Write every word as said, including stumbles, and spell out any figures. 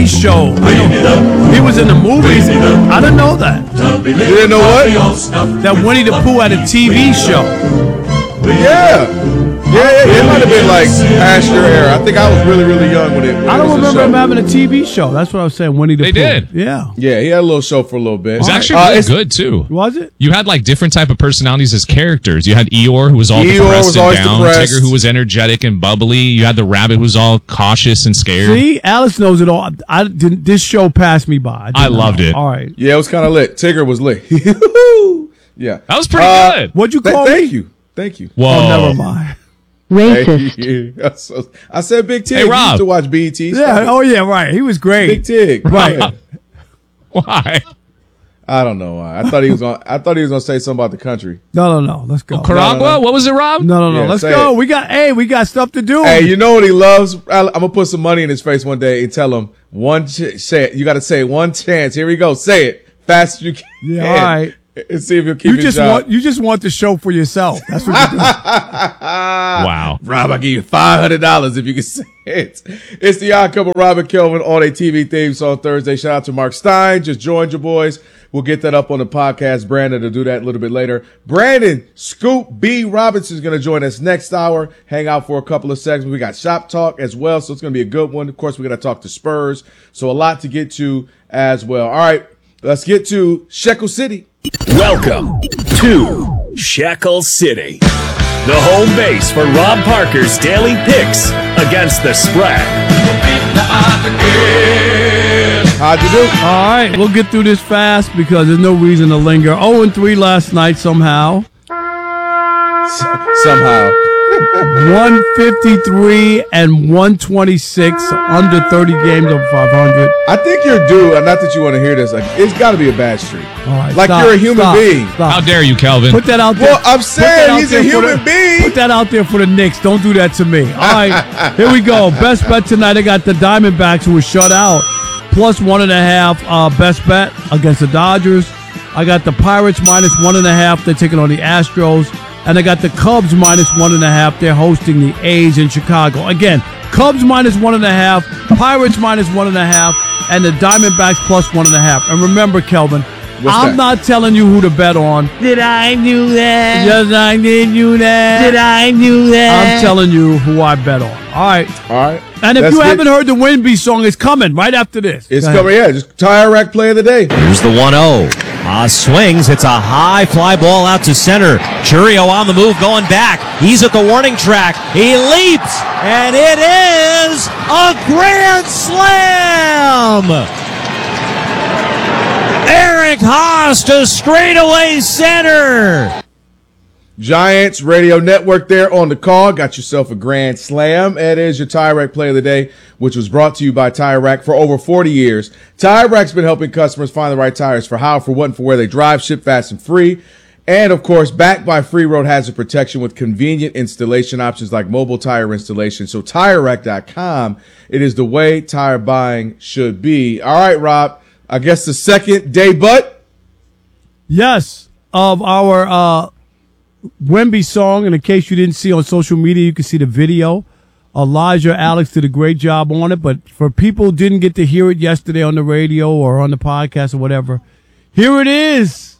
show. I know he was in the movies. I didn't know that. You didn't know what? That Winnie the Pooh had a T V show. Yeah. Yeah, yeah, it might have been like past your era. I think I was really, really young when it. When I don't it was remember a show. him having a T V show. That's what I was saying. Winnie the They Pooh. did. Yeah. Yeah, he had a little show for a little bit. It was actually Uh, really it's- good too. Was it? You had like different type of personalities as characters. You had Eeyore, who was all Eeyore depressed was and always down. depressed. Tigger, who was energetic and bubbly. You had the rabbit, who was all cautious and scared. See, Alex knows it all. I didn't. This show passed me by. I didn't loved know. it. All right. Yeah, it was kind of lit. Tigger was lit. Yeah, That was pretty Uh, good. What'd you Th- call thank me? you, thank you. Whoa. Oh, never mind. Racist. Hey, I said Big Tig. Hey, You Rob. used to watch B E T. Yeah. Stop it. Oh, yeah. Right. He was great. Big Tig. Right. Yeah. Why? I don't know why. I thought he was going. I thought he was going to say something about the country. No, no, no. Let's go. Caragua? no, no. What was it, Rob? No, no, no. Yeah, Let's say go. it. We got. Hey, we got stuff to do. Hey, you know what he loves? I, I'm gonna put some money in his face one day and tell him one. Ch- say it. You got to say it one chance. Here we go. Say it fast as you can. Yeah, all right. And see if he'll keep You his just job. want. You just want the show for yourself. That's what you do. Wow. Rob, I'll give you five hundred dollars if you can say it. It's the Odd Couple, Rob and Kelvin on a T V theme song Thursday. Shout out to Mark Stein. Just joined your boys. We'll get that up on the podcast. Brandon will do that a little bit later. Brandon Scoop B. Robinson is going to join us next hour. Hang out for a couple of segments. We got Shop Talk as well, so it's going to be a good one. Of course, we're going to talk to Spurs. So a lot to get to as well. All right, let's get to Shekel City. Welcome to Shekel City, the home base for Rob Parker's daily picks against the spread. How'd you do? All right, we'll get through this fast because there's no reason to linger. oh and three last night somehow. Somehow. one fifty-three and one twenty-six, under thirty games over five hundred. I think you're due, and not that you want to hear this, like, it's got to be a bad streak. All right, like stop, you're a human stop, being. stop. How dare you, Kelvin? Put that out there. Well, I'm Put that saying out he's there a for human the- being. Put that out there for the Knicks. Don't do that to me. All right, here we go. Best bet tonight. I got the Diamondbacks, who were shut out, plus one and a half. Uh, best bet against the Dodgers. I got the Pirates minus one and a half. They're taking on the Astros. And I got the Cubs minus one and a half. They're hosting the A's in Chicago. Again, Cubs minus one and a half, Pirates minus one and a half, and the Diamondbacks plus one and a half. And remember, Kelvin, What's I'm that? not telling you who to bet on. Did I do that? Yes, I did you that. Did I do that? I'm telling you who I bet on. All right. All right. And if Let's you get- haven't heard the Winby song, it's coming right after this. It's Go ahead. coming, yeah. Just tire rack play of the day. Here's the one oh. Uh, swings. It's a high fly ball out to center. Churio on the move going back. He's at the warning track. He leaps. And it is a grand slam. Eric Haas to straightaway center. Giants Radio Network there on the call. Got yourself a grand slam. It is your Tire Rack play of the day, which was brought to you by Tire Rack for over forty years. Tire Rack's been helping customers find the right tires for how, for what, and for where they drive, ship fast and free. And, of course, backed by free road hazard protection with convenient installation options like mobile tire installation. So tire rack dot com, it is the way tire buying should be. All right, Rob, I guess the second day, but Yes, of our uh, Wemby song. And in case you didn't see on social media, you can see the video. Elijah Alex did a great job on it. But for people who didn't get to hear it yesterday on the radio or on the podcast or whatever, here it is.